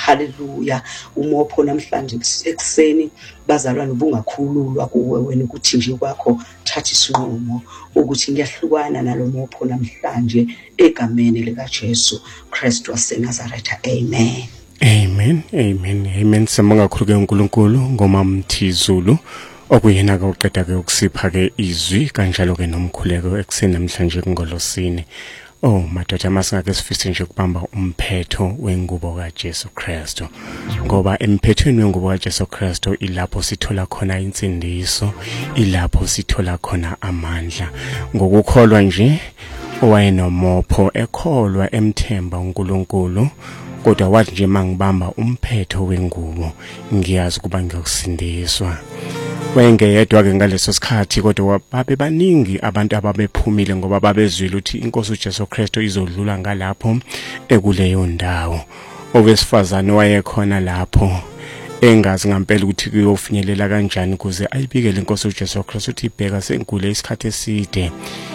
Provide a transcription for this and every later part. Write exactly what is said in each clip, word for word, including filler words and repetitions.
haleluya. Umopho namhlanje ekuseni bazalwane bungakhululwa kuwe wena ukuthi nje kwakho thatha isinqumo ukuthi ngiyahlukana nalo mopho namhlanje egameni lika Jesu Kristu waseNazaretha. Amen. Amen. Amen. Amen. Sibonga kakhulu ke uNkulunkulu ngomamthizulu okuyena ke uqeda ke ukusipha ke izwi kanjalo ke nomkhuleko ekuseni namhlanje ngolosini. Oh madoda masingake sifise nje ukubamba umphetho wengubo kaJesu Kristu, ngoba emphethweni wengubo kaJesu Kristu ilapho sithola khona insindiso, ilapho sithola khona amandla. Ngokukholwa nje owayenomopho ekholwa emthemba uNkulunkulu, kodwa wathi nje mangibamba umphetho wengubo ngiyazi kuba ngiyokusindiswa. Wayengeyedwa ke ngaleso sikhathi, kodwa babe baningi abantu ababephumile ngoba babezwile ukuthi inkosi uJesu Kristu izodlula ngalapho ekuleyo ndawo. Owesifazane wayekhona lapho engazi ngempela ukuthi kuyofinyelela kanjani kuze ayibikele inkosi uJesu Kristu ukuthi ibheka senkule isikhathi eside.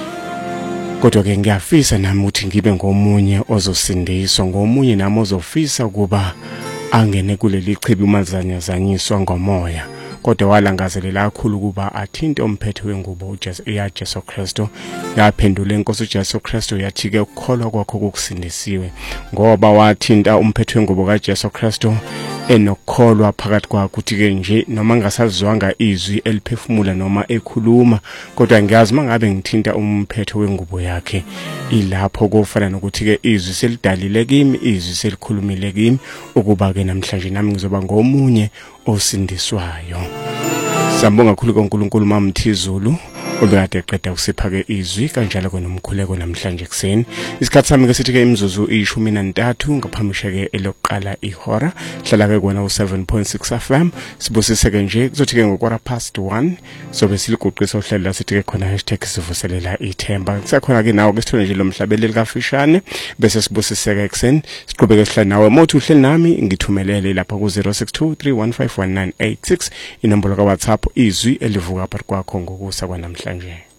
Kodwa ke ngiyafisa nami ukuthi ngibe ngomunye ozosindiswa, ngomunye nami ozofisa kuba angene kuleli chibi umazanyazanyiswa ngomoya. Kodwa walangazelela kakhulu kuba athinte umphetho wengubo uJesu yaJesu Kristu. Yaphendula inkosi uJesu Kristu yathi ke ukukholwa kwakho kokusindisiwe, ngoba wathinta umphetho wengubo kaJesu Kristu enokukholwa phakathi kwakho ukuthi ke nje noma ngasazwanga izwi eliphefumula noma ekhuluma, kodwa ngiyazi mangabe ngithinta umphetho wengubo yakhe ilapho kufana nokuthi ke izwi selidalile kimi, izwi selikhulumile kimi ukuba ke namhlanje nami ngizoba ngomunye osindiswayo. Sambonga kakhulu kuNkulunkulu mamthizulu obekade eqeda ukusipha ke izwi kanjalo konomkhuleko namhlanje kuseni. Isikhathi sami ke sithi ke imizuzu ishumi nantathu ngaphambi ke elokuqala ihora. Hlala ke kuwena u seven point six F M. Sibusise ke nje kuzothi ke ngokora past one sobe siliguqisa uhlelo la sithi ke khona hashtag sivuselela ithemba. Kusakhona ke nawe ke sithole nje lo mhlabeleli kafishane bese sibusise ke kuseni. Siqhubeke sihlala nawe mothi uhleli nami ngithumelele lapha ku zero six two three one five one nine eight six inombolo ka WhatsApp izwi elivuka phakathi kwakho ngokusa kwanamhlanje.